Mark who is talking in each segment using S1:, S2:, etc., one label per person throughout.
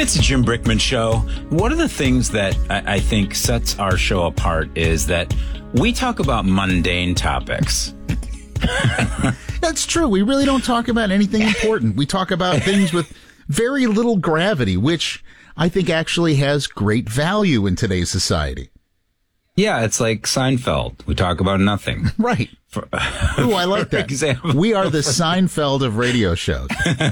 S1: It's a Jim Brickman Show. One of the things that I think sets our show apart is that we talk about mundane topics.
S2: That's true. We really don't talk about anything important. We talk about things with very little gravity, which I think actually has great value in today's society.
S1: Yeah, it's like Seinfeld. We talk about nothing.
S2: Right. Ooh, I like that.
S1: Example.
S2: We are the Seinfeld of radio shows.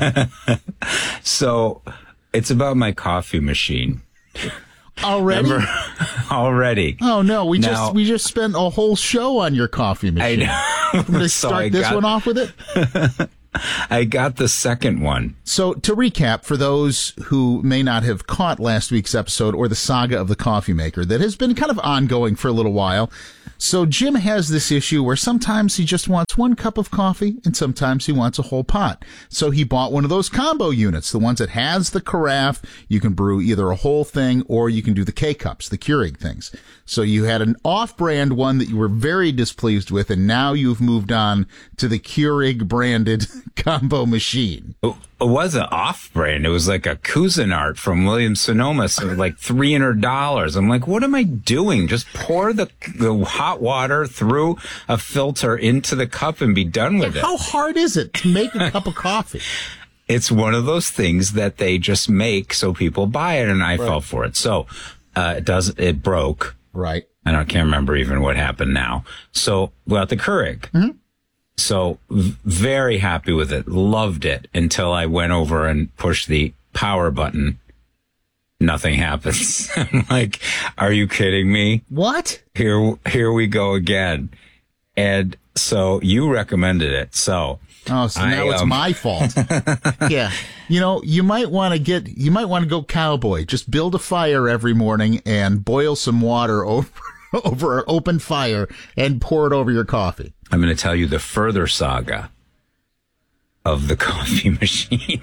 S1: So it's about my coffee machine.
S2: Already?
S1: Already.
S2: Oh no, we just spent a whole show on your coffee machine.
S1: I know.
S2: I'm going to start this one off with it.
S1: I got the second one.
S2: So to recap, for those who may not have caught last week's episode or the saga of the coffee maker that has been kind of ongoing for a little while. So Jim has this issue where sometimes he just wants one cup of coffee and sometimes he wants a whole pot. So he bought one of those combo units, the ones that has the carafe. You can brew either a whole thing or you can do the K-cups, the Keurig things. So you had an off-brand one that you were very displeased with, and now you've moved on to the Keurig branded combo machine.
S1: It wasn't off-brand. It was like a Cuisinart from Williams-Sonoma, so like $300. I'm like, what am I doing? Just pour the hot water through a filter into the cup and be done with it.
S2: How hard is it to make a cup of coffee?
S1: It's one of those things that they just make so people buy it, and I fell for it. So it broke.
S2: Right.
S1: I can't remember even what happened now. So we got the Keurig. Mm-hmm. So very happy with it. Loved it until I went over and pushed the power button. Nothing happens. I'm like, are you kidding me?
S2: What?
S1: Here we go again. And so you recommended it. So
S2: now it's my fault. Yeah. You might want to go cowboy. Just build a fire every morning and boil some water over an open fire and pour it over your coffee.
S1: I'm going to tell you the further saga of the coffee machine.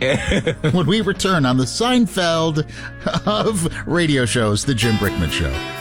S2: When we return on the Seinfeld of radio shows, the Jim Brickman Show.